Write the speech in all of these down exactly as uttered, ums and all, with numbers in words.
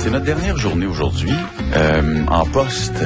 C'est notre dernière journée aujourd'hui euh, en poste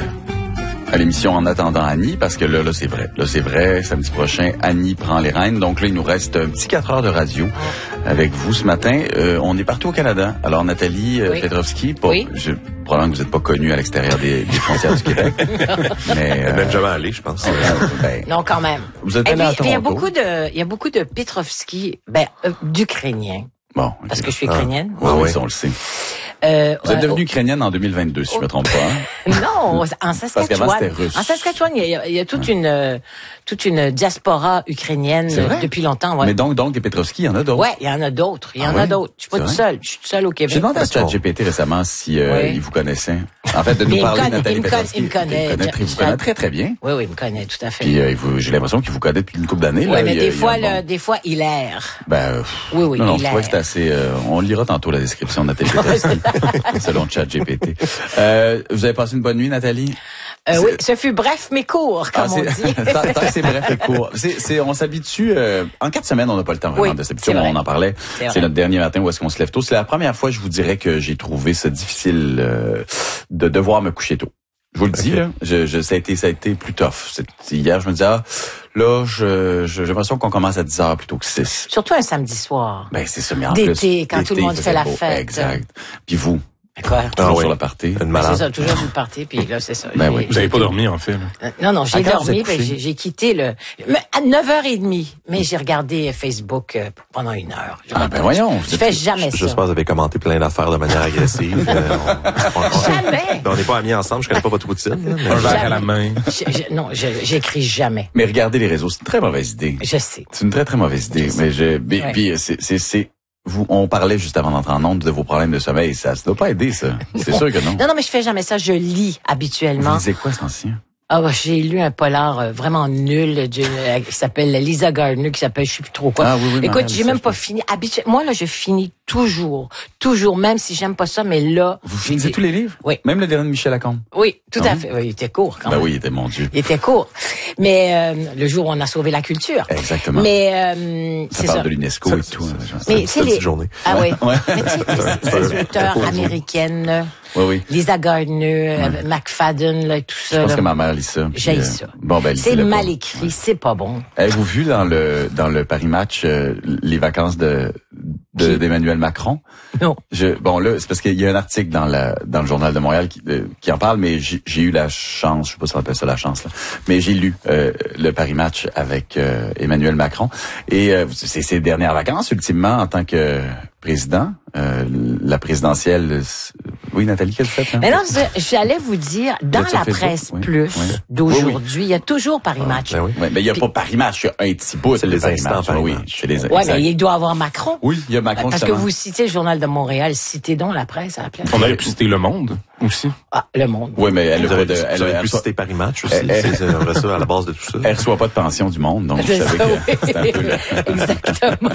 à l'émission En attendant Annie, parce que là, là c'est vrai. Là, c'est vrai, samedi prochain, Annie prend les rênes. Donc là, il nous reste un petit quatre heures de radio avec vous ce matin. Euh, on est partout au Canada. Alors, Nathalie euh, oui. Petrovski, pas, oui. je, probablement que vous n'êtes pas connue à l'extérieur des, des frontières du Québec. mais euh, même jamais allé, je pense. Euh, ben, non, quand même. Vous êtes allé à Toronto. Il y a beaucoup de, il y a beaucoup de Petrovski, ben, euh, d'Ukrainiens. Bon. Okay. Parce que je suis ukrainienne. Ah, oui, oui, oui, on le sait. Euh, vous êtes devenue euh, ukrainienne en deux mille vingt-deux, si oh, je me trompe pas. Hein? Non, en Saskatchewan. Parce qu'avant, c'était russe. En Saskatchewan, il y a, il y a toute une euh, toute une diaspora ukrainienne euh, depuis longtemps. Ouais. Mais donc, donc, des Petrovski, il y en a d'autres? Ouais, il y en a d'autres. Il y en ah, a oui? d'autres. Je suis pas toute seule. Je suis toute seule au Québec. J'ai demandé à ChatGPT récemment si euh, oui. il vous connaissait. En fait, de nous parler de Nathalie Petrovski. Il me connaît. Il me connaît, il vous connaît très, très bien. Oui, oui, il me connaît tout à fait. Puis euh, j'ai l'impression qu'il vous connaît depuis une couple d'années. Oui, mais il, des il, fois, il le, bon. des fois, il erre. Ben, oui, oui, non, non, il je trouvais que c'était assez... Euh, on lira tantôt la description de Nathalie Petrovski, selon ChatGPT. Euh, vous avez passé une bonne nuit, Nathalie? Euh, oui, ce fut bref mais court, comme ah, on dit. tant, tant que c'est bref et court. C'est, c'est, on s'habitue... Euh, en quatre semaines, on n'a pas le temps vraiment oui, de s'habituer. On en parlait. C'est, c'est notre dernier matin où est-ce qu'on se lève tôt. C'est la première fois, je vous dirais, que j'ai trouvé ça difficile euh, de devoir me coucher tôt. Je vous le dis, okay. là, je, je, ça a été, ça a été plus tough. C'est, hier, je me disais, ah, là, je, je, j'ai l'impression qu'on commence à dix heures plutôt que six. Surtout un samedi soir. Ben, c'est ça, mais en d'été, plus, quand tout le monde fait la beau. fête. Exact. Puis vous? Quoi? Toujours ah, oui. sur le party. Ben, c'est ça, toujours sur le party, puis là, c'est ça. Ben oui. Vous n'avez pas dormi, en fait, là. Non, non, j'ai ah, dormi, ben, j'ai, j'ai quitté le, à neuf heures trente, mais j'ai regardé Facebook pendant une heure. Je ah, ben voyons. Je fais jamais je, ça. Je pense que vous avez commenté plein d'affaires de manière agressive. euh, on, on, on, jamais! On n'est pas amis ensemble, je connais pas votre routine. Mais... Un verre à la main. Je, je, non, je, j'écris jamais. Mais regardez les réseaux, c'est une très mauvaise idée. Je sais. C'est une très, très mauvaise idée. Je mais je, mais, ouais. puis, c'est, c'est, c'est, Vous, on parlait juste avant d'entrer en ondes de vos problèmes de sommeil. Ça, ça doit pas aider, ça. C'est sûr que non. Non, non, mais je fais jamais ça. Je lis habituellement. Vous lisez quoi, cet ancien? Ah, bah, j'ai lu un polar euh, vraiment nul d'une, euh, qui s'appelle Lisa Gardner, qui s'appelle je sais plus trop quoi. Ah, oui, oui, écoute, Marianne, j'ai ça, même pas fini. Habituellement, moi, là, je finis toujours. Toujours, même si j'aime pas ça, mais là. Vous finissez tous les livres? Oui. Même le dernier de Michel Lacombe? Oui, tout ah, à oui? fait. Oui, il était court, quand ben même. oui, il était, mon Dieu. Il était court. Mais, euh, le jour où on a sauvé la culture. Exactement. Mais, euh, ça c'est parle ça. de l'UNESCO ça, et tout. Ça, hein, mais, c'est les. journée. Ah, oui. Ouais. Mais, tu sais, ces auteurs américaines. Oui, oui. Lisa Gardner, ouais. McFadden, là, tout ça. Je pense là. que ma mère lit ça. J'ai euh, ça. Bon, ben, c'est mal pas. écrit, ouais. c'est pas bon. Avez-vous vu dans le dans le Paris Match euh, les vacances de, de d'Emmanuel Macron? Non. Je, bon là, c'est parce qu'il y a un article dans la dans le Journal de Montréal qui, euh, qui en parle, mais j'ai, j'ai eu la chance, je sais pas si on appelle ça la chance là, mais j'ai lu euh, le Paris Match avec euh, Emmanuel Macron et euh, c'est ses dernières vacances ultimement en tant que président, euh, la présidentielle. Oui, Nathalie, qu'est-ce que vous faites? Hein? Mais non, j'allais vous dire, dans la Facebook? presse oui. plus oui. d'aujourd'hui, oui, oui. il y a toujours Paris Match. Ben oui. Ouais, mais il y a Puis, pas Paris Match, il y a un petit bout. C'est les instants Paris oui, Match. C'est les ouais, mais il doit avoir Macron. Oui, il y a Macron. Parce justement. que vous citez le Journal de Montréal, citez donc la presse à la place. On aurait pu citer Le Monde aussi. Ah, Le Monde. Oui, mais elle vous a avez, pas de, vous elle, avez elle, pu elle, citer Paris Match aussi. Elle, elle, c'est vrai ça à la base de tout ça. Elle reçoit pas de pension du Monde, donc c'est je savais ça, que oui. c'était un peu le... Exactement.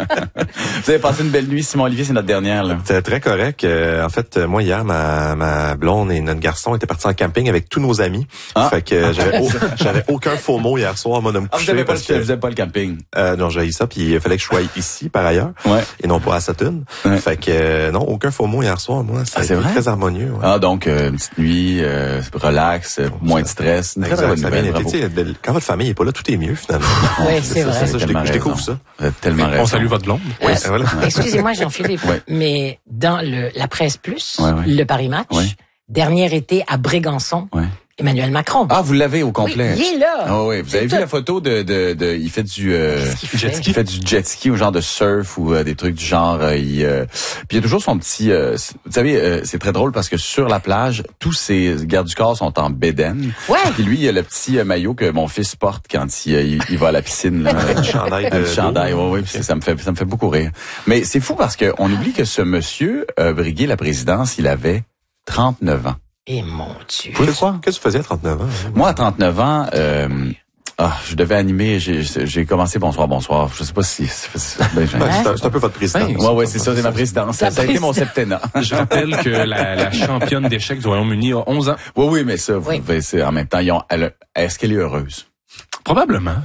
Vous avez passé une belle nuit, Simon Olivier, c'est notre dernière, là. C'était très correct. Euh, en fait, moi, hier, ma, ma blonde et notre garçon étaient partis en camping avec tous nos amis. Ah. Fait que j'avais, au, j'avais aucun faux mot hier soir, moi, de me Ah, coucher. vous avez pas, parce que, vous avez pas le camping? Euh, non, j'ai eu ça, puis il fallait que je sois ici, par ailleurs. Ouais. Et non pas à Sutton. Ouais. Fait que, euh, non, aucun faux mot hier soir, moi. Ça Ah, a c'est été vrai? très harmonieux. Ouais. Ah, donc, euh, une petite nuit, euh, relax, euh, moins de stress. Une très, très bonne ça a bien nouvelle, été. bravo. Tu sais, quand votre famille est pas là, tout est mieux, finalement. Oui, c'est ça, vrai. ça, ça, je, découvre, je découvre ça. Vous avez tellement raison. On salue votre blonde. Euh, Oui, voilà. Excusez-moi, Jean-Philippe, Ouais. mais dans le la presse plus, Ouais, ouais. le Paris Match, Ouais. dernier été à Brégançon, Ouais. Emmanuel Macron. Ah, vous l'avez au complet? Oui, il est là. Ah oui, vous C'est avez vu tout. la photo de, de, de, il fait du, euh, Qu'est-ce qu'il fait? il fait du jet ski ou genre de surf ou euh, des trucs du genre, euh, il, euh, puis il y a toujours son petit, euh, vous savez, euh, c'est très drôle parce que sur la plage, tous ses gardes du corps sont en bédaine. Ouais. Puis lui, il a le petit euh, maillot que mon fils porte quand il, il, il va à la piscine, là. Un chandail de Un chandail, oui, oui, puis ça me fait, ça me fait beaucoup rire. Mais c'est fou parce que on oublie que ce monsieur, euh, brigué la présidence, il avait trente-neuf ans. Et mon Dieu. Vous le croire? Qu'est-ce que tu faisais à trente-neuf ans? Hein? Moi, à trente-neuf ans, euh, ah, je devais animer, j'ai, j'ai commencé Bonsoir, Bonsoir. Je sais pas si... c'est, c'est, ben, j'ai... Ben, c'est, un, c'est un peu votre présidence. Ouais, ouais, c'est ça, c'est ma présidence. Ça, ça a été mon septennat. Je rappelle que la, la championne d'échecs du Royaume-Uni a onze ans. Oui, oui, mais ça, vous, Oui. c'est, en même temps, ils ont, elle, est-ce qu'elle est heureuse? Probablement.